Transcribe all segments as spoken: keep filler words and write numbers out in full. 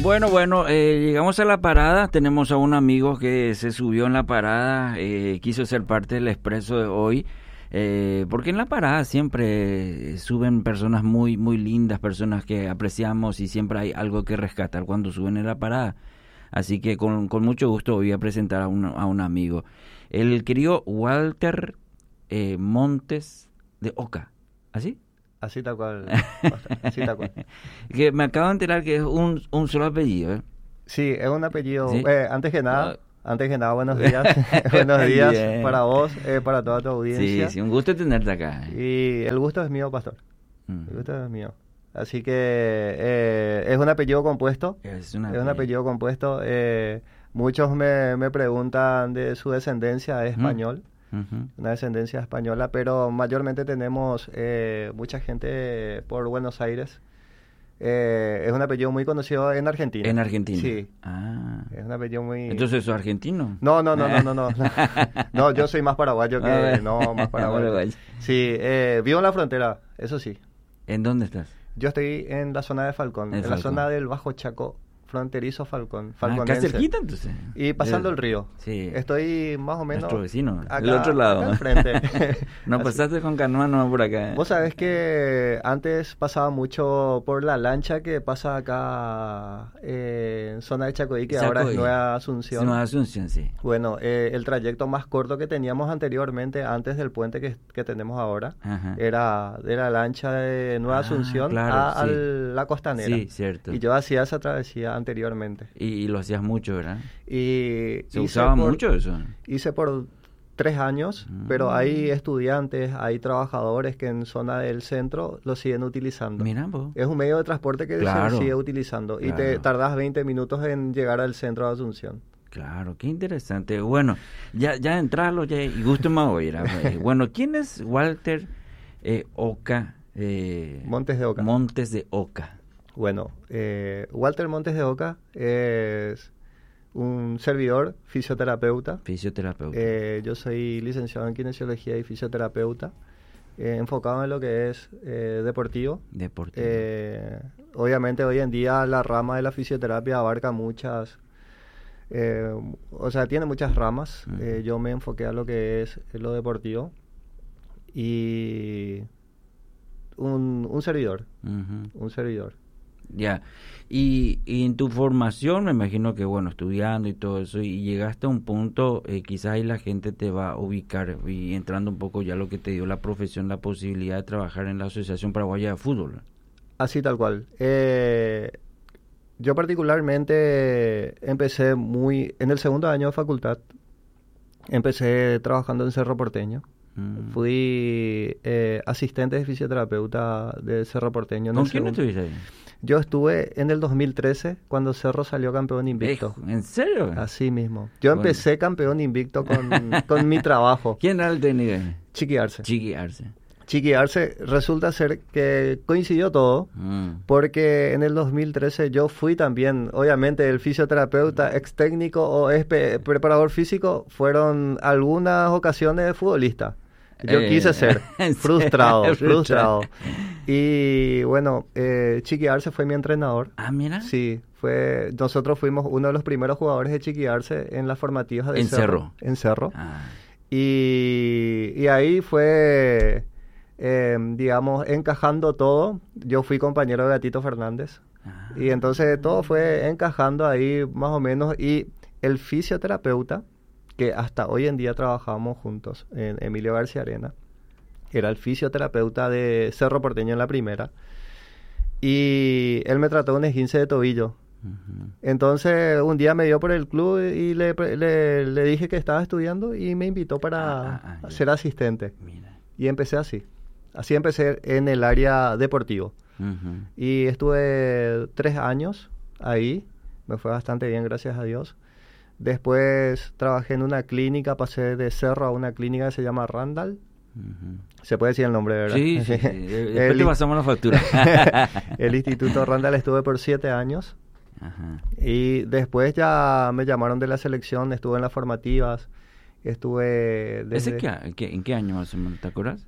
Bueno, bueno, eh, llegamos a la parada. Tenemos a un amigo que se subió en la parada, eh, quiso ser parte del expreso de hoy, eh, porque en la parada siempre suben personas muy, muy lindas, personas que apreciamos y siempre hay algo que rescatar cuando suben en la parada. Así que con, con mucho gusto voy a presentar a un, a un amigo, el querido Walter eh, Montes de Oca. ¿Así? Así tal cual. Así tal cual. Que me acabo de enterar que es un, un solo apellido, ¿eh? Sí, es un apellido. ¿Sí? Eh, antes que nada, antes que nada, buenos días. Buenos días Bien. para vos, eh, para toda tu audiencia. Sí, sí, un gusto tenerte acá. Y el gusto es mío, pastor. Mm. El gusto es mío. Así que eh, es un apellido compuesto. Es, una Es un apellido compuesto. Eh, muchos me, me preguntan de su descendencia es español. Uh-huh. Una descendencia española, pero mayormente tenemos eh, mucha gente por Buenos Aires. Eh, es un apellido muy conocido en Argentina. ¿En Argentina? Sí. Ah. Es un apellido muy... ¿Entonces sos argentino? No, no, no, no, no, no. No, yo soy más paraguayo que... Ah, No, más paraguayo. paraguayo. Sí, eh, vivo en la frontera, eso sí. ¿En dónde estás? Yo estoy en la zona de Falcón, En en, la Falcón. zona del Bajo Chaco, fronterizo Falcón, Ah, falconense. acá cerquita entonces. Y pasando Eh, el río. Sí. Estoy más o menos... Nuestro vecino, acá, del otro lado. acá al frente. No Así. pasaste con canoa, no por acá. Vos sabés que antes pasaba mucho por la lancha que pasa acá eh, en zona de Chacoí, que ahora Chacoí. es Nueva Asunción. Nueva Asunción, sí. Bueno, eh, el trayecto más corto que teníamos anteriormente, antes del puente que, que tenemos ahora, Ajá. era de la lancha de Nueva Ah, Asunción claro, a, sí. a la costanera. Sí, cierto. Y yo hacía esa travesía anteriormente. Y, y lo hacías mucho, ¿verdad? Y ¿Se hice usaba por- mucho eso? Hice por tres años, Mm. pero hay estudiantes, hay trabajadores que en zona del centro lo siguen utilizando. Mira vos. Es un medio de transporte que Claro. se sigue utilizando y te Claro. tardas veinte minutos en llegar al centro de Asunción. Claro, qué interesante. Bueno, ya ya entrarlo, ya, y gusto me oír. Bueno, ¿quién es Walter eh, Oca? Eh, Montes de Oca. Montes de Oca. Bueno, eh, Walter Montes de Oca es un servidor, fisioterapeuta. Fisioterapeuta. Eh, yo soy licenciado en kinesiología y fisioterapeuta, eh, enfocado en lo que es eh, deportivo. Deportivo. Eh, obviamente hoy en día la rama de la fisioterapia abarca muchas, eh, o sea, tiene muchas ramas. Ujú. Eh, yo me enfoqué a lo que es lo deportivo y un, un servidor, Ujú. un servidor. Ya. Y, y en tu formación, me imagino que, bueno, estudiando y todo eso, y llegaste a un punto, eh, quizás ahí la gente te va a ubicar, y entrando un poco ya lo que te dio la profesión, la posibilidad de trabajar en la Asociación Paraguaya de Fútbol. Así tal cual. Eh, yo particularmente empecé muy, en el segundo año de facultad, empecé trabajando en Cerro Porteño. Mm. Fui eh, asistente de fisioterapeuta de Cerro Porteño. en ¿Con el quién segundo- estuviste ahí? Yo estuve en el dos mil trece cuando Cerro salió campeón invicto. Eh, ¿En serio? Así mismo. Yo Bueno. empecé campeón invicto con, con mi trabajo. ¿Quién era el técnico? ahí? Chiqui Arce. Chiqui Arce. Chiqui Arce, resulta ser que coincidió todo. Mm. Porque en el dos mil trece yo fui también, obviamente el fisioterapeuta, ex técnico o ex pe- preparador físico, fueron algunas ocasiones futbolista. Yo Eh, quise ser ¿en frustrado, serio? frustrado. Y bueno, eh, Chiqui Arce fue mi entrenador. Ah, mira. Sí, fue, nosotros fuimos uno de los primeros jugadores de Chiqui Arce en las formativas de En Cerro. En Cerro. Ah. Y, y ahí fue, eh, digamos, encajando todo. Yo fui compañero de Gatito Fernández. Ah. Y entonces todo fue encajando ahí más o menos. Y el fisioterapeuta, que hasta hoy en día trabajamos juntos, en Emilio García Arena, era el fisioterapeuta de Cerro Porteño en la primera. Y él me trató un esguince de tobillo. Ujú. Entonces un día me dio por el club y le, pre- le, le dije que estaba estudiando y me invitó para Ah, ah, ah, ya. ser asistente. Mira. Y empecé así. Así empecé en el área deportivo. Ujú. Y estuve tres años ahí. Me fue bastante bien, gracias a Dios. Después trabajé en una clínica, pasé de Cerro a una clínica que se llama Randall. Ujú. Se puede decir el nombre, ¿verdad? Sí, sí, sí. Después El te in- pasamos la factura. el Instituto Randall estuve por siete años. Ajá. Y después ya me llamaron de la selección, estuve en las formativas, estuve desde... ¿Ese qué, a- qué- en qué año más o menos, te acuerdas?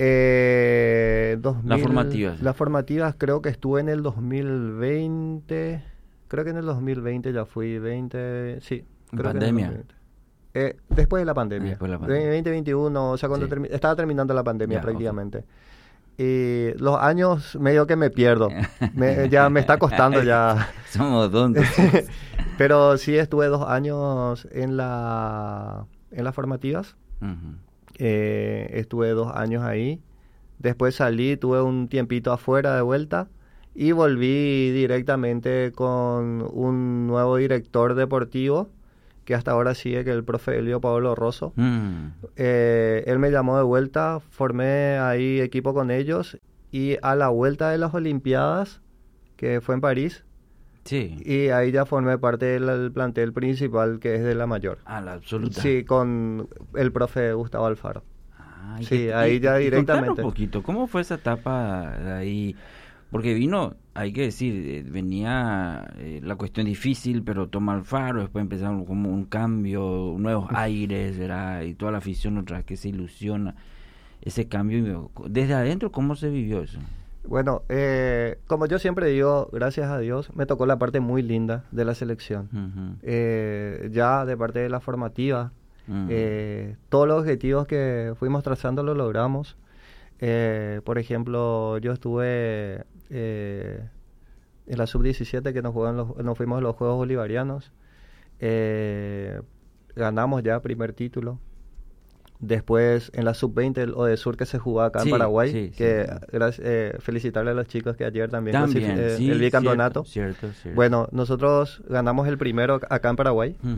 Eh, dos mil Las formativas. Las formativas creo que estuve en el dos mil veinte, creo que en el dos mil veinte ya fui, veinte, sí. Creo ¿Pandemia? Que en el dos mil veinte. Eh, después de la pandemia. Después de la pandemia. veinte veintiuno, o sea, cuando Sí. termi- estaba terminando la pandemia Ya, prácticamente. Y los años medio que me pierdo. Me- ya me está costando ya. Somos tontos. Pero sí estuve dos años en la en las formativas. Ujú. Eh, estuve dos años ahí. Después salí, tuve un tiempito afuera de vuelta y volví directamente con un nuevo director deportivo que hasta ahora sigue, que es el profe Elio Paolo Rosso. Mm. Eh, él me llamó de vuelta, formé ahí equipo con ellos y a la vuelta de las Olimpiadas, que fue en París, Sí. y ahí ya formé parte del del plantel principal, que es de la mayor. A la absoluta. Sí, con el profe Gustavo Alfaro. Ah, y Sí, que- ahí y- ya y contanos directamente. un poquito, ¿cómo fue esa etapa de ahí? Porque vino, hay que decir, eh, venía eh, la cuestión difícil, pero toma Alfaro, después empezaron como un cambio, nuevos aires, ¿verdad? Y toda la afición otra vez que se ilusiona. Ese cambio, desde adentro, ¿cómo se vivió eso? Bueno, eh, como yo siempre digo, gracias a Dios, me tocó la parte muy linda de la selección. Ujú. Eh, ya de parte de la formativa, Ujú. eh, todos los objetivos que fuimos trazando los logramos. Eh, por ejemplo, yo estuve eh, en la sub diecisiete que nos, jugaban los, nos fuimos a los Juegos Bolivarianos. Eh, ganamos ya primer título. Después en la sub veinte, el Odesur que se jugaba acá Sí, en Paraguay, sí, que sí. graci- eh, felicitarle a los chicos que ayer también, También, clasifi- eh, sí, el bicampeonato. Cierto, cierto, cierto. Bueno, nosotros ganamos el primero acá en Paraguay. Ujú.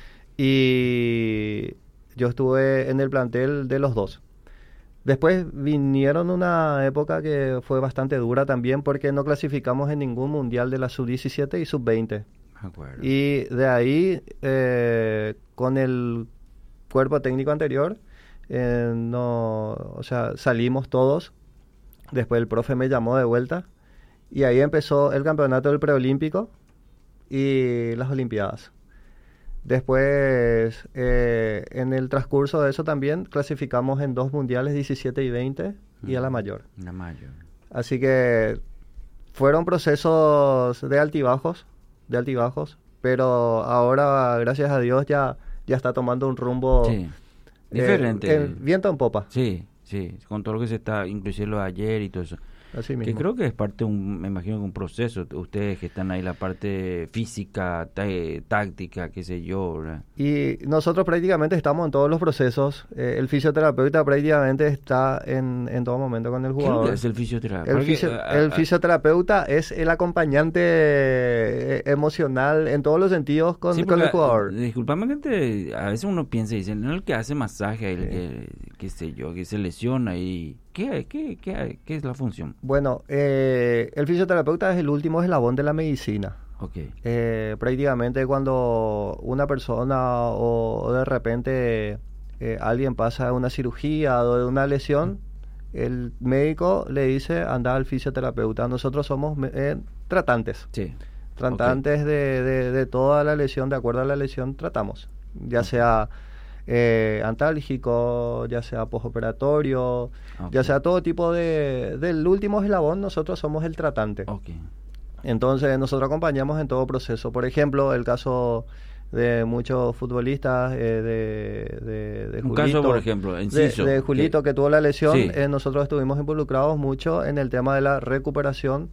Y yo estuve en el plantel de los dos. Después vinieron una época que fue bastante dura también porque no clasificamos en ningún mundial de la sub diecisiete y sub veinte. Me acuerdo. Y de ahí, eh, con el cuerpo técnico anterior, eh, no, o sea, salimos todos. Después el profe me llamó de vuelta y ahí empezó el campeonato del preolímpico y las olimpiadas. Después, eh, en el transcurso de eso también clasificamos en dos mundiales, diecisiete y veinte, y a la mayor. La mayor. Así que fueron procesos de altibajos, de altibajos, pero ahora, gracias a Dios, ya, ya está tomando un rumbo Sí. eh, Diferente. en- viento en popa, Sí, sí, con todo lo que se está, inclusive lo de ayer y todo eso. así Que mismo. creo que es parte, un, me imagino, de un proceso. Ustedes que están ahí, la parte física, ta- eh, táctica, qué sé yo, ¿verdad? Y nosotros prácticamente estamos en todos los procesos. Eh, el fisioterapeuta prácticamente está en, en todo momento con el ¿Qué es lo jugador. que es el fisioterapeuta? El, Porque, fisio- ah, el ah, fisioterapeuta es el acompañante eh, emocional en todos los sentidos con, sí, con el porque, jugador. eh, Disculpame que te- a veces uno piensa y dice, no el que hace masaje, el Sí. que, qué sé yo, que se lesiona y... ¿Qué, qué, qué, qué es la función? Bueno, eh, el fisioterapeuta es el último eslabón de la medicina. Ok. Eh, prácticamente cuando una persona o, o de repente eh, alguien pasa de una cirugía o de una lesión, el médico le dice anda al fisioterapeuta. Nosotros somos me- eh, tratantes. Sí. Tratantes de, de, de toda la lesión, de acuerdo a la lesión, tratamos. Ya Ok. sea eh, antálgico, ya sea postoperatorio, Ok. ya sea todo tipo de... Del último eslabón, nosotros somos el tratante. Ok. Entonces, nosotros acompañamos en todo proceso. Por ejemplo, el caso de muchos futbolistas, eh, de, de, de Un Julito. caso, por ejemplo, de, Enciso. de Julito que, tuvo la lesión, Sí. eh, nosotros estuvimos involucrados mucho en el tema de la recuperación.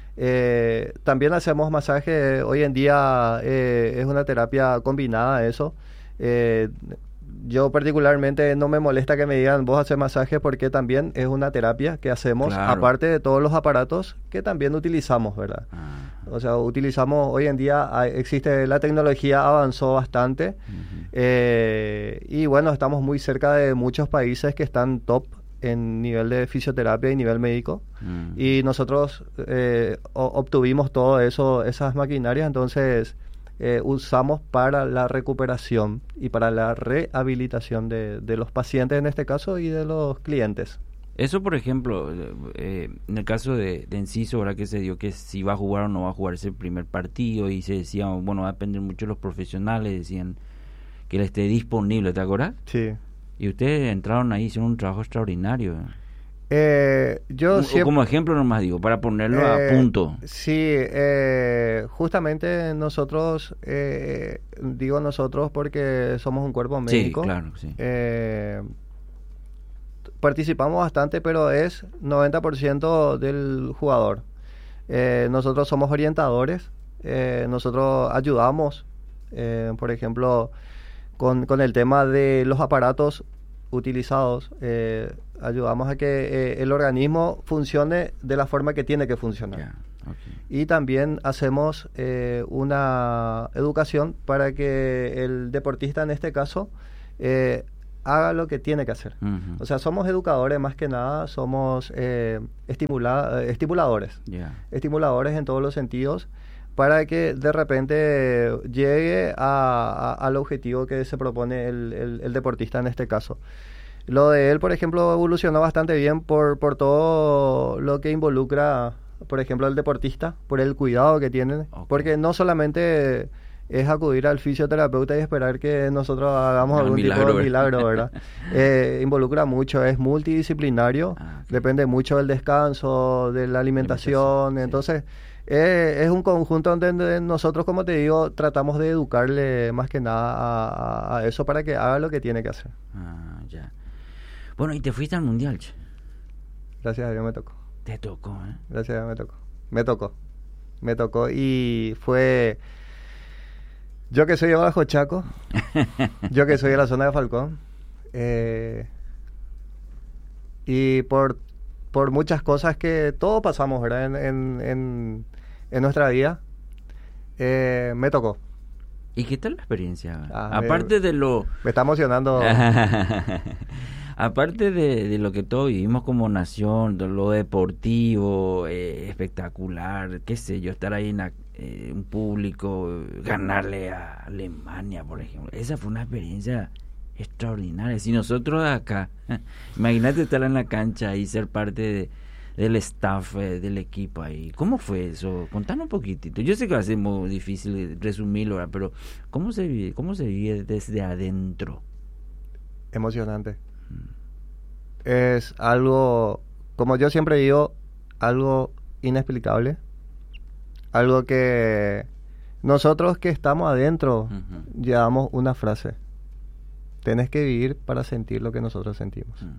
Eh, también hacemos masaje, hoy en día eh, es una terapia combinada eso. Eh, yo particularmente no me molesta que me digan vos haces masaje porque también es una terapia que hacemos, Claro. aparte de todos los aparatos que también utilizamos, ¿verdad? Ah, O sea, utilizamos, hoy en día hay- existe, la tecnología avanzó bastante, ujú. eh, y bueno, estamos muy cerca de muchos países que están top en nivel de fisioterapia y nivel médico, Mm. y nosotros eh, o- obtuvimos todo eso, esas maquinarias, entonces eh, usamos para la recuperación y para la rehabilitación de, de los pacientes en este caso y de los clientes. Eso, por ejemplo, eh, en el caso de, de Enciso, ¿verdad? Que se dio que si va a jugar o no va a jugar ese primer partido y se decía, bueno, va a depender mucho de los profesionales, decían que él esté disponible, ¿te acuerdas? Sí. Y ustedes entraron ahí, hicieron un trabajo extraordinario. Eh, yo O- siempre... Como ejemplo nomás digo, para ponerlo a Eh, punto. Sí, eh, justamente nosotros, eh, digo nosotros porque somos un cuerpo Sí, médico, claro, sí. eh, participamos bastante, pero es noventa por ciento del jugador. Eh, nosotros somos orientadores, eh, nosotros ayudamos, eh, por ejemplo, con, con el tema de los aparatos utilizados, eh, ayudamos a que eh, el organismo funcione de la forma que tiene que funcionar. Ya, ok. Y también hacemos eh, una educación para que el deportista, en este caso, eh, haga lo que tiene que hacer. Ujú. O sea, somos educadores más que nada, somos eh, estimula- eh, estimuladores. Ya. Estimuladores en todos los sentidos para que de repente llegue a- a- al objetivo que se propone el, el- el deportista en este caso. Lo de él, por ejemplo, evolucionó bastante bien por, por todo lo que involucra, por ejemplo, al deportista, por el cuidado que tienen, Ok. porque no solamente es acudir al fisioterapeuta y esperar que nosotros hagamos Ah, algún tipo milagro, de ¿verdad? milagro, ¿verdad? Eh, involucra mucho, es multidisciplinario, Ah, ok. depende mucho del descanso, de la alimentación, Alimentación, sí. entonces eh, es un conjunto donde nosotros, como te digo, tratamos de educarle más que nada a, a- a eso para que haga lo que tiene que hacer. Ah, ya. Bueno, y te fuiste al mundial, che. Gracias a Dios me tocó. Te tocó, ¿eh? Gracias a Dios me tocó. Me tocó. Me tocó y fue... Yo que soy de Bajo Chaco, yo que soy de la zona de Falcón, eh, y por, por muchas cosas que todos pasamos, ¿verdad? En, en, en, en nuestra vida, eh, me tocó. ¿Y qué tal la experiencia? Ah, Aparte me- de lo... Me está emocionando. Aparte de, de lo que todos vivimos como nación, de lo deportivo, eh, espectacular, qué sé yo, estar ahí en la- eh, un público, eh, ganarle a Alemania, por ejemplo. Esa fue una experiencia extraordinaria. Si nosotros acá, imagínate estar en la cancha y ser parte de- del staff, eh, del equipo ahí. ¿Cómo fue eso? Contanos un poquitito. Yo sé que va a ser muy difícil resumirlo, ¿verdad? Pero ¿cómo se vive, cómo se vive desde adentro? Emocionante. Es algo, como yo siempre digo, algo inexplicable. Algo que nosotros que estamos adentro Ujú. llevamos una frase. Tenés que vivir para sentir lo que nosotros sentimos. Ujú.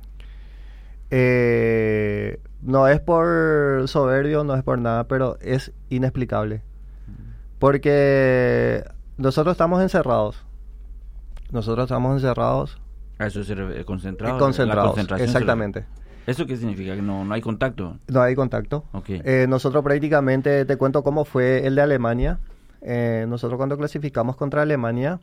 Eh, no es por soberbio, no es por nada, pero es inexplicable. Porque nosotros estamos encerrados. Nosotros estamos encerrados, A eso se refiere, concentrado. eh, la concentrados. concentración se Exactamente. refiere. ¿Eso qué significa? Que no, no hay contacto. No hay contacto. Ok. Eh, nosotros prácticamente, te cuento cómo fue el de Alemania. Eh, nosotros cuando clasificamos contra Alemania,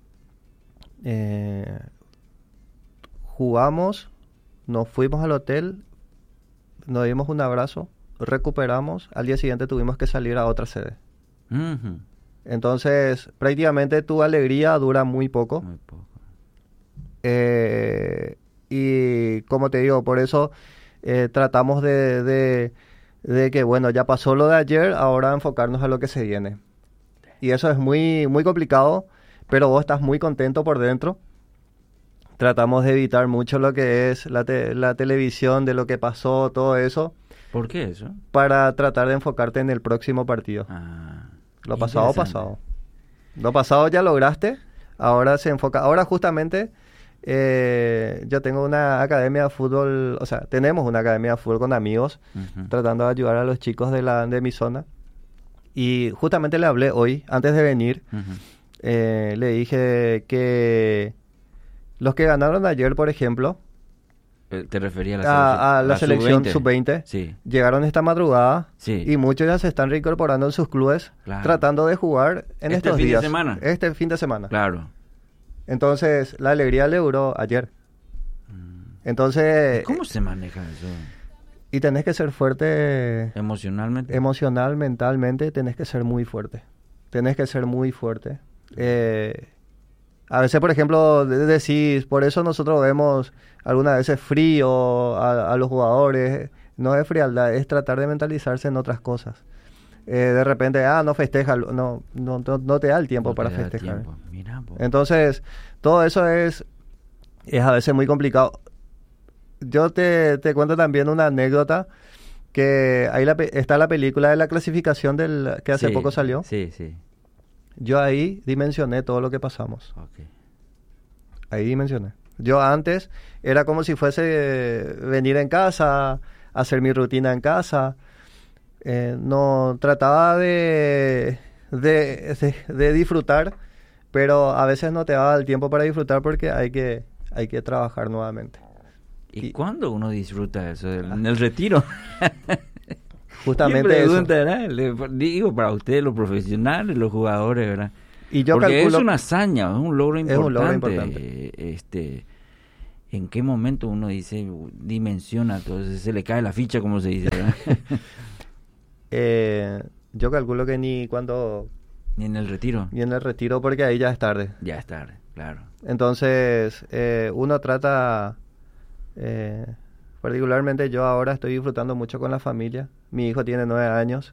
eh, jugamos, nos fuimos al hotel, nos dimos un abrazo, recuperamos, al día siguiente tuvimos que salir a otra sede. Ujú. Entonces, prácticamente tu alegría dura muy poco. Muy poco. Eh, y como te digo, por eso eh, tratamos de, de, de que, bueno, ya pasó lo de ayer, ahora enfocarnos a lo que se viene. Y eso es muy, muy complicado, pero vos estás muy contento por dentro. Tratamos de evitar mucho lo que es la, te- la televisión, de lo que pasó, todo eso, ¿Por qué eso? para tratar de enfocarte en el próximo partido. Ah, Lo pasado, interesante. pasado. Lo pasado ya lograste, ahora se enfoca. Ahora justamente eh, yo tengo una academia de fútbol, o sea, tenemos una academia de fútbol con amigos, Ujú. tratando de ayudar a los chicos de, la, de mi zona. Y justamente le hablé hoy, antes de venir, Ujú. eh, le dije que los que ganaron ayer, por ejemplo, Eh, ¿Te refería a la a, a selección? la selección sub sub veinte, Sí. llegaron esta madrugada Sí. y muchos ya se están reincorporando en sus clubes, Claro. tratando de jugar en Este estos fin de días. semana. Este fin de semana. Claro. Entonces, la alegría le duró ayer. Entonces, ¿Cómo se maneja eso? y tenés que ser fuerte Emocionalmente. emocional, mentalmente, tenés que ser muy fuerte. Tenés que ser muy fuerte. Eh, a veces, por ejemplo, de- decís, por eso nosotros vemos algunas veces frío a, a los jugadores. No es frialdad, es tratar de mentalizarse en otras cosas. Eh, de repente, ah, no festeja, no, no, no, no te da el tiempo No te para da festejar. tiempo. Mira, po. Entonces, todo eso es, es a veces muy complicado. yo te, te cuento también una anécdota, que ahí la, pe- está la película de la clasificación del que hace Sí, poco salió. Sí, sí. Yo ahí dimensioné todo lo que pasamos. Ok. Ahí dimensioné. Yo antes era como si fuese venir en casa, hacer mi rutina en casa. Eh, no trataba de, de, de, de disfrutar, pero a veces no te daba el tiempo para disfrutar porque hay que, hay que trabajar nuevamente. ¿Y, Y- cuándo uno disfruta eso? ¿En el retiro? Justamente ¿Quién eso. pregunta, verdad? Le- Digo, para ustedes, los profesionales, los jugadores, ¿verdad? Y yo Porque calculo es una hazaña, es un logro Es importante. un logro importante. eh, Este, ¿en qué momento uno dice, uh, dimensiona todo eso? Se le cae la ficha, como se dice, ¿verdad? eh, yo calculo que ni cuando Ni en el retiro. ni en el retiro, porque ahí ya es tarde. Ya es tarde, claro. Entonces, eh, uno trata, eh, particularmente yo ahora estoy disfrutando mucho con la familia. Mi hijo tiene nueve años.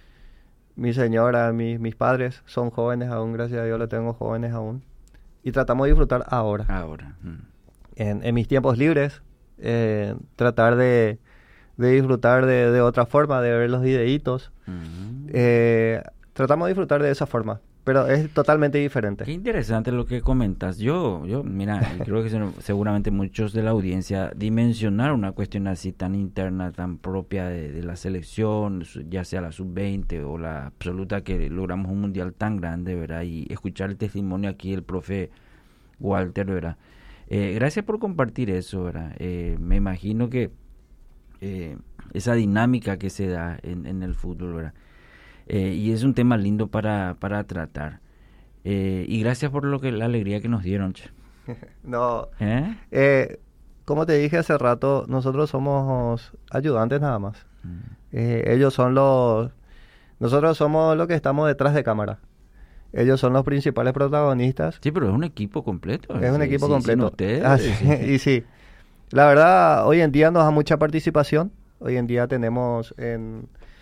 Mi señora, mi- mis padres son jóvenes aún, gracias a Dios lo tengo jóvenes aún. Y tratamos de disfrutar ahora. Ahora. mm. En, en mis tiempos libres, eh, tratar de, de disfrutar de, de otra forma, de ver los videitos. Mm. Eh, tratamos de disfrutar de esa forma, pero es totalmente diferente. Qué interesante lo que comentas. Yo, yo, mira, y creo que se- seguramente muchos de la audiencia dimensionar una cuestión así tan interna, tan propia de, de la selección, su- ya sea la sub veinte o la absoluta, que logramos un mundial tan grande, ¿verdad? Y escuchar el testimonio aquí del profe Walter, ¿verdad? Eh, gracias por compartir eso, ¿verdad? Eh, me imagino que eh, esa dinámica que se da en, en el fútbol, ¿verdad? Eh, y es un tema lindo para, para tratar. Eh, y gracias por lo que la alegría que nos dieron, che. No, ¿Eh? eh, como te dije hace rato, nosotros somos ayudantes nada más. Mm. Eh, ellos son los... Nosotros somos los que estamos detrás de cámara. Ellos son los principales protagonistas. Sí, pero es un equipo completo. Es un Sí, equipo sí, completo. sin ustedes, Ah, sí, sí. y sí, la verdad, hoy en día nos da mucha participación. Hoy en día tenemos, en,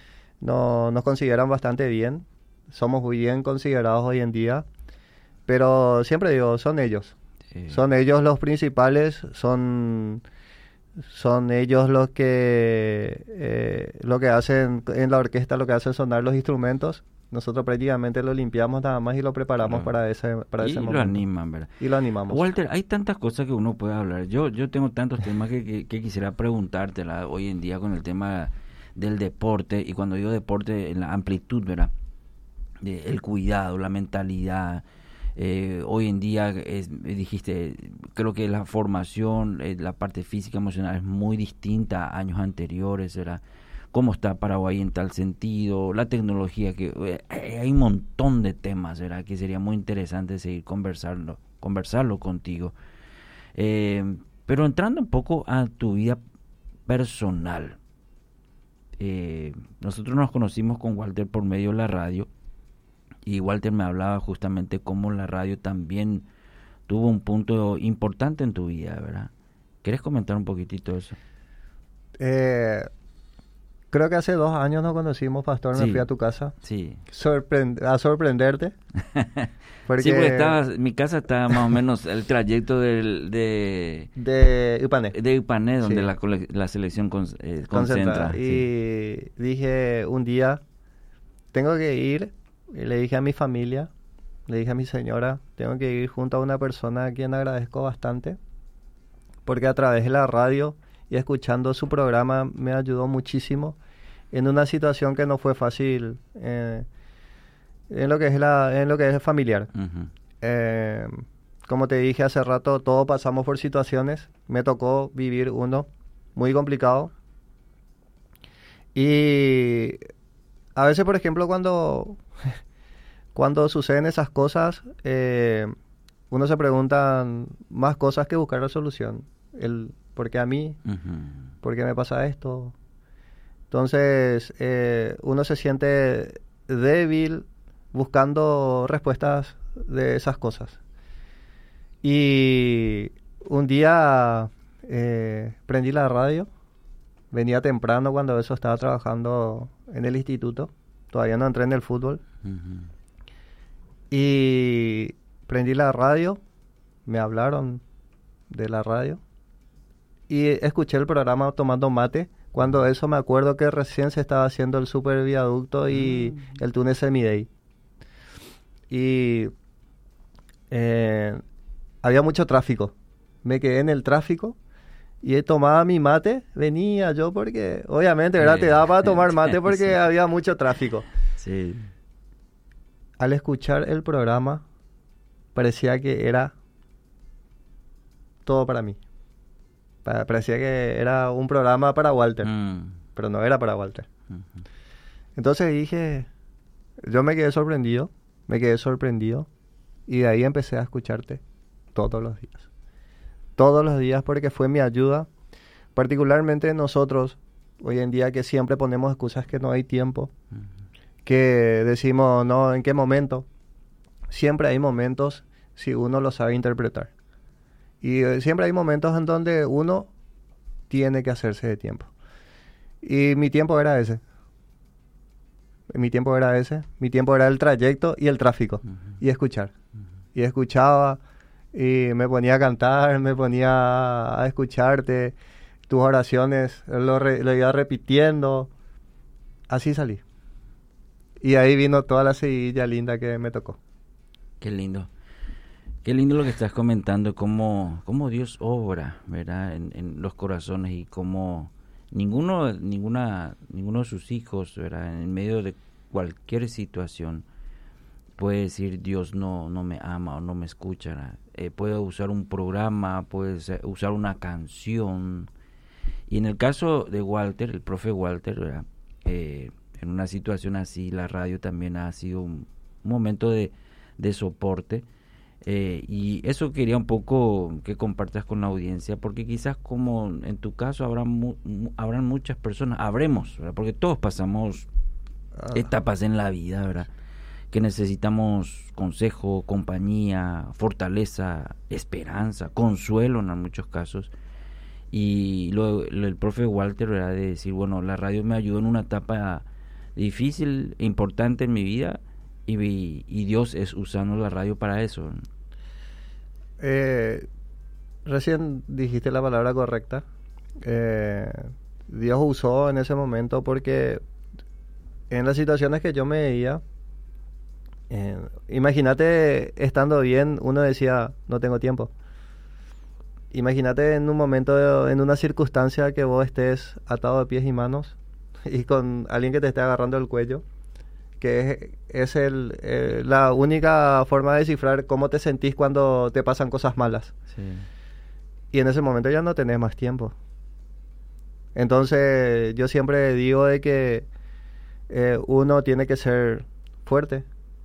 no, nos consideran bastante bien. Somos muy bien considerados hoy en día. Pero siempre digo, son ellos. Sí. Son ellos los principales, son, son ellos los que, eh, lo que hacen en la orquesta, lo que hacen sonar los instrumentos. Nosotros prácticamente lo limpiamos nada más y lo preparamos Claro. para ese, para Y ese lo momento. animan, ¿verdad? Y lo animamos. Walter, hay tantas cosas que uno puede hablar. Yo yo tengo tantos temas que, que, que quisiera preguntártela hoy en día con el tema del deporte. Y cuando digo deporte, en la amplitud, ¿verdad? De, el cuidado, la mentalidad. Eh, hoy en día, es, dijiste, creo que la formación, eh, la parte física, emocional es muy distinta a años anteriores, ¿verdad? ¿Cómo está Paraguay en tal sentido? La tecnología, que eh, hay un montón de temas, ¿verdad? Que sería muy interesante seguir conversando, conversarlo contigo. Eh, pero entrando un poco a tu vida personal. Eh, nosotros nos conocimos con Walter por medio de la radio. Y Walter me hablaba justamente cómo la radio también tuvo un punto importante en tu vida, ¿verdad? ¿Quieres comentar un poquitito eso? Eh, creo que hace dos años nos conocimos, Pastor. Sí. Me fui a tu casa Sí. Sorprend- a sorprenderte. Porque Sí, porque estaba, mi casa está más o menos el trayecto del, de, de Ipané. de Ipané, donde Sí. la, cole- la selección con, eh, Concentra. concentra. sí. Y dije un día, tengo que ir. Y le dije a mi familia, le dije a mi señora, tengo que ir junto a una persona a quien agradezco bastante, porque a través de la radio y escuchando su programa me ayudó muchísimo en una situación que no fue fácil, eh, en lo que es la, en lo que es familiar. Ujú. Eh, como te dije hace rato, todos pasamos por situaciones. Me tocó vivir uno muy complicado. Y a veces, por ejemplo, cuando, cuando suceden esas cosas, eh, uno se pregunta más cosas que buscar la solución. El, ¿por qué a mí? Ujú. ¿Por qué me pasa esto? Entonces, eh, uno se siente débil buscando respuestas de esas cosas. Y un día eh, prendí la radio. Venía temprano cuando eso estaba trabajando en el instituto. Todavía no entré en el fútbol. Ujú. Y prendí la radio. Me hablaron de la radio. y escuché el programa tomando mate. Cuando eso me acuerdo que recién se estaba haciendo el super viaducto y mm. el túnel Semidey. Y eh, había mucho tráfico. Me quedé en el tráfico y tomaba mi mate. Venía yo porque, obviamente, ¿verdad? Te daba para tomar mate porque sí. había mucho tráfico. Sí. Al escuchar el programa, parecía que era todo para mí. Parecía que era un programa para Walter, mm. pero no era para Walter. Uh-huh. Entonces dije, yo me quedé sorprendido, me quedé sorprendido, y de ahí empecé a escucharte todos los días. Todos los días, porque fue mi ayuda, particularmente nosotros, hoy en día, que siempre ponemos excusas que no hay tiempo, uh-huh. que decimos, no, ¿en qué momento? Siempre hay momentos si uno lo sabe interpretar. Y eh, siempre hay momentos en donde uno tiene que hacerse de tiempo. Y mi tiempo era ese. Mi tiempo era ese. Mi tiempo era el trayecto y el tráfico. Uh-huh. Y escuchar. Uh-huh. Y escuchaba y me ponía a cantar, me ponía a escucharte. Tus oraciones, lo, re, lo iba repitiendo. Así salí. Y ahí vino toda la seguidilla linda que me tocó. Qué lindo. Qué lindo lo que estás comentando, cómo, cómo Dios obra, ¿verdad? En, en los corazones y cómo ninguno, ninguna, ninguno de sus hijos, ¿verdad? En medio de cualquier situación puede decir Dios no, no me ama o no me escucha. Eh, puede usar un programa, puede usar una canción. Y en el caso de Walter, el profe Walter, ¿verdad? Eh, en una situación así, la radio también ha sido un, un momento de, de soporte. Eh, y eso quería un poco que compartas con la audiencia, porque quizás como en tu caso habrán, mu- habrán muchas personas, habremos, ¿verdad? Porque todos pasamos ah. etapas en la vida, ¿verdad? Que necesitamos consejo, compañía, fortaleza, esperanza, consuelo en muchos casos. Y lo, lo, el profe Walter, ¿verdad? De decir, bueno, la radio me ayudó en una etapa difícil e importante en mi vida. Y, y Dios es usando la radio para eso. Eh, recién dijiste la palabra correcta. Eh, Dios usó en ese momento porque en las situaciones que yo me veía, eh, imagínate estando bien, uno decía, no tengo tiempo. Imagínate en un momento, en una circunstancia que vos estés atado de pies y manos y con alguien que te esté agarrando el cuello, que es, es el, eh, la única forma de descifrar cómo te sentís cuando te pasan cosas malas. Sí. Y en ese momento ya no tenés más tiempo. Entonces yo siempre digo de que eh, uno tiene que ser fuerte,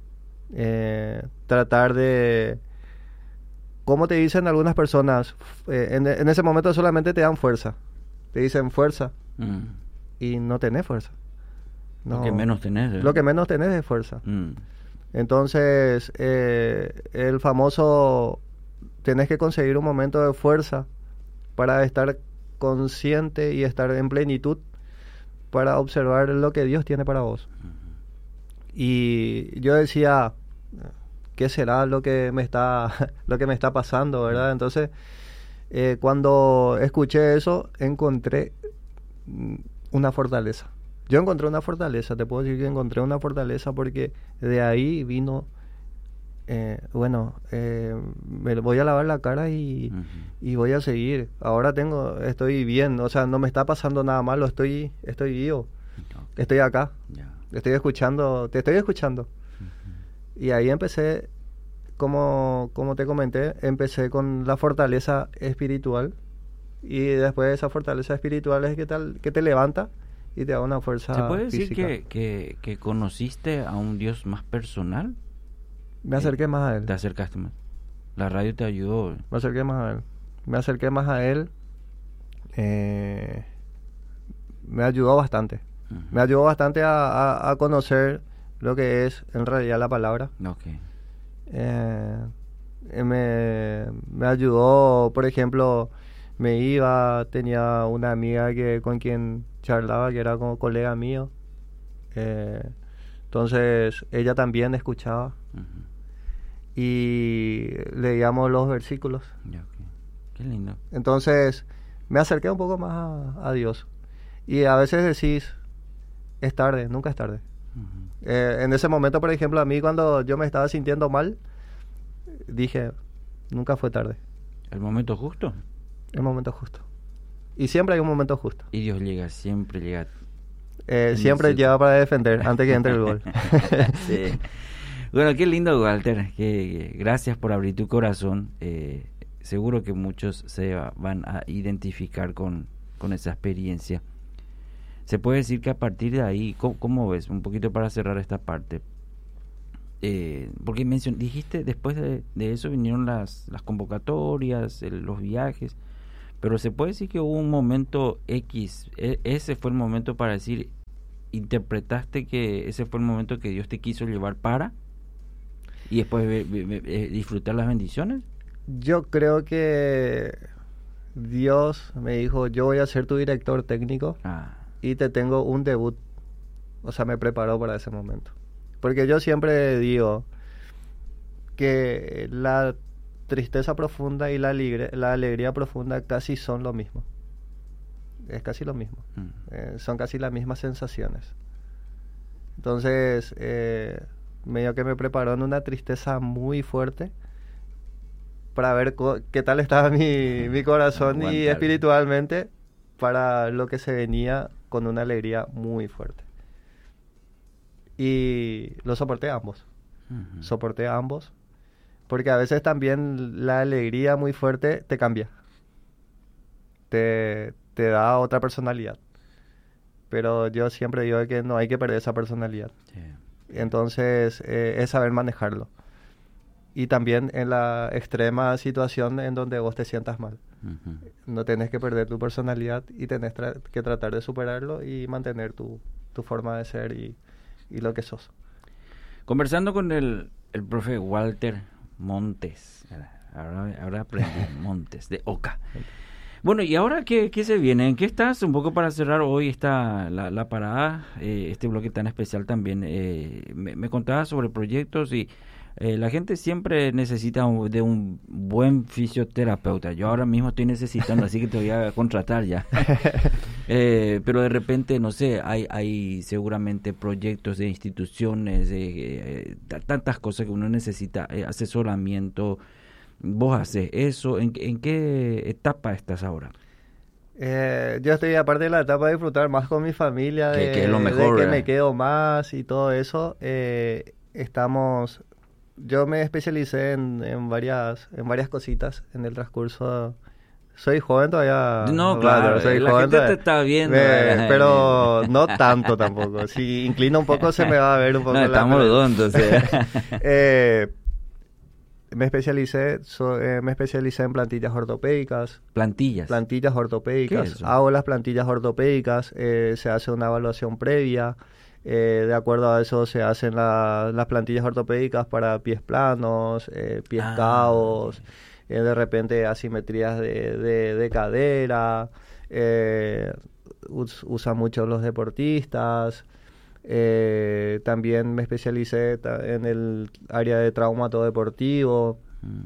eh, tratar de, como te dicen algunas personas, eh, en, en ese momento solamente te dan fuerza, te dicen fuerza mm. y no tenés fuerza. No, lo que menos tenés. ¿eh? Lo que menos tenés es fuerza. Mm. Entonces, eh, el famoso, tenés que conseguir un momento de fuerza para estar consciente y estar en plenitud para observar lo que Dios tiene para vos. Uh-huh. Y yo decía, ¿qué será lo que me está, lo que me está pasando, verdad? Entonces, eh, cuando escuché eso, encontré una fortaleza. Yo encontré una fortaleza, te puedo decir que encontré una fortaleza porque de ahí vino, eh, bueno, eh, me voy a lavar la cara y, uh-huh. y voy a seguir. Ahora tengo, estoy bien, o sea, no me está pasando nada malo, estoy, estoy vivo, okay. estoy acá, yeah. estoy escuchando, te estoy escuchando. Uh-huh. Y ahí empecé, como, como te comenté, empecé con la fortaleza espiritual y después de esa fortaleza espiritual es que, tal, que te levanta y te da una fuerza física. ¿Se puede decir física. que, que, que conociste a un Dios más personal? Me acerqué eh, más a Él. ¿Te acercaste más? La radio te ayudó. Me acerqué más a Él. Me acerqué más a Él. Eh, me ayudó bastante. Uh-huh. Me ayudó bastante a, a, a conocer lo que es en realidad la palabra. Okay. Eh, me, me ayudó, por ejemplo, me iba, tenía una amiga que con quien charlaba, que era como colega mío. Eh, entonces, ella también escuchaba. Uh-huh. Y leíamos los versículos. Okay. Qué lindo. Entonces, me acerqué un poco más a, a Dios. Y a veces decís, es tarde, nunca es tarde. Uh-huh. Eh, en ese momento, por ejemplo, a mí cuando yo me estaba sintiendo mal, dije, nunca fue tarde. ¿El momento justo? El momento justo. Y siempre hay un momento justo. Y Dios llega, siempre llega. Eh, siempre llega para defender antes que entre el gol. Sí. Bueno, qué lindo, Walter. Que, gracias por abrir tu corazón. Eh, seguro que muchos se van a identificar con, con esa experiencia. Se puede decir que a partir de ahí, ¿cómo, cómo ves? Un poquito para cerrar esta parte. Eh, porque mencion, dijiste, después de, de eso vinieron las, las convocatorias, el, los viajes, pero se puede decir que hubo un momento X, e, ese fue el momento para decir, interpretaste que ese fue el momento que Dios te quiso llevar para, y después be, be, be, disfrutar las bendiciones. Yo creo que Dios me dijo, yo voy a ser tu director técnico ah. y te tengo un debut, o sea, me preparó para ese momento. Porque yo siempre digo que la tristeza profunda y la, alegre, la alegría profunda casi son lo mismo. Es casi lo mismo. Mm. Eh, son casi las mismas sensaciones. Entonces, eh, medio que me preparó en una tristeza muy fuerte para ver co- qué tal estaba mi, mi corazón y espiritualmente para lo que se venía con una alegría muy fuerte. Y lo soporté a ambos. Uh-huh. Soporté a ambos. Porque a veces también la alegría muy fuerte te cambia. Te, te da otra personalidad. Pero yo siempre digo que no hay que perder esa personalidad. Yeah. Entonces, eh, es saber manejarlo. Y también en la extrema situación en donde vos te sientas mal. Uh-huh. No tenés que perder tu personalidad y tenés tra- que tratar de superarlo y mantener tu, tu forma de ser y... y lo que sos. Conversando con el, el profe Walter Montes, ahora, ahora aprendí, Montes, de Oca. Bueno, ¿y ahora qué, qué se viene? ¿En qué estás? Un poco para cerrar hoy está la, la parada, eh, este bloque tan especial también. Eh, me, me contabas sobre proyectos y eh, la gente siempre necesita un, de un buen fisioterapeuta. Yo ahora mismo estoy necesitando, así que te voy a contratar ya. eh, pero de repente, no sé, hay hay seguramente proyectos de instituciones, eh, eh, tantas cosas que uno necesita, eh, asesoramiento. ¿Vos haces eso? ¿En, en qué etapa estás ahora? Eh, yo estoy, aparte de la etapa de disfrutar más con mi familia, de que, que, es lo mejor, de que me quedo más y todo eso, eh, estamos... Yo me especialicé en, en varias en varias cositas en el transcurso. Soy joven todavía. No, claro, soy la joven gente todavía. te está viendo. Me, pero no tanto tampoco. Si inclino un poco se me va a ver un poco. No, la estamos los dos, entonces. eh, me especialicé so, eh, me especialicé en plantillas ortopédicas. ¿Plantillas? Plantillas ortopédicas. ¿Qué es eso? Hago las plantillas ortopédicas. Eh, se hace una evaluación previa. Eh, de acuerdo a eso se hacen la, las plantillas ortopédicas para pies planos, eh, pies ah, cabos, okay. eh, de repente asimetrías de, de, de cadera, eh, us, usan mucho los deportistas. Eh, también me especialicé ta- en el área de traumato deportivo. Mm.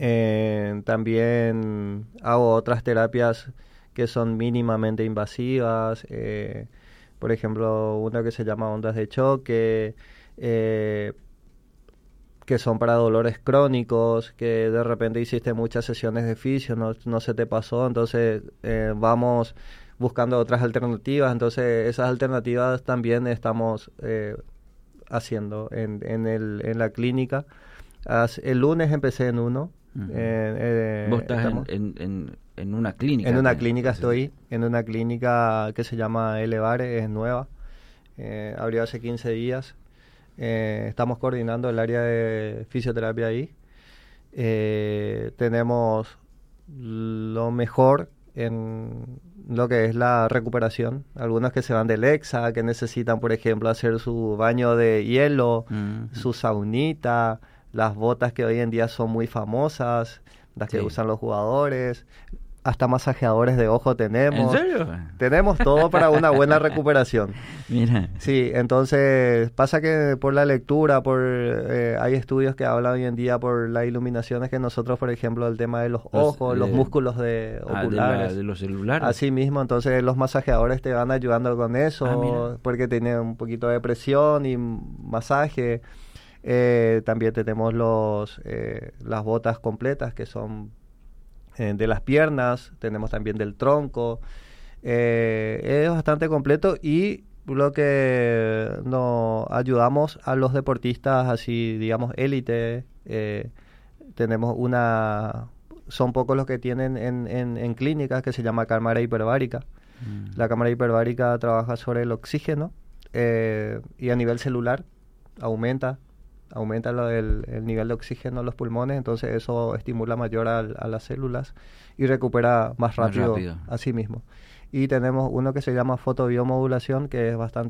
Eh, también hago otras terapias que son mínimamente invasivas. Eh, Por ejemplo, una que se llama ondas de choque, eh, que son para dolores crónicos, que de repente hiciste muchas sesiones de fisio, no, no se te pasó, entonces eh, vamos buscando otras alternativas. Entonces esas alternativas también estamos eh, haciendo en, en, el, en la clínica. As, el lunes empecé en uno. Uh-huh. eh, eh, ¿Vos estás en, en, en, en una clínica? En una ¿no? clínica Entonces... estoy, en una clínica que se llama Elevare, es nueva, eh, abrió hace quince días. Eh, estamos coordinando el área de fisioterapia ahí. Eh, tenemos lo mejor en lo que es la recuperación. Algunos que se van del EXA, que necesitan, por ejemplo, hacer su baño de hielo, uh-huh. su saunita, las botas que hoy en día son muy famosas, las que sí. usan los jugadores. hasta masajeadores de ojo tenemos. ¿En serio? Tenemos todo para una buena recuperación. Mira. Sí, entonces pasa que por la lectura, por eh, hay estudios que hablan hoy en día por las iluminaciones que nosotros, por ejemplo, el tema de los, los ojos, eh, los músculos de ah, oculares. De, la, de los celulares. Así mismo, entonces los masajeadores te van ayudando con eso, ah, porque tienen un poquito de presión y masaje. Eh, también tenemos los eh, las botas completas que son eh, de las piernas, tenemos también del tronco. Eh, es bastante completo y lo que nos ayudamos a los deportistas así, digamos, élite. Eh, tenemos una, son pocos los que tienen en, en, en clínicas que se llama cámara hiperbárica. Mm. La cámara hiperbárica trabaja sobre el oxígeno eh, y a nivel celular aumenta aumenta lo, el, el nivel de oxígeno en los pulmones, entonces eso estimula mayor a, a las células y recupera más rápido, más rápido. A sí mismo. Y tenemos uno que se llama fotobiomodulación, que es bastante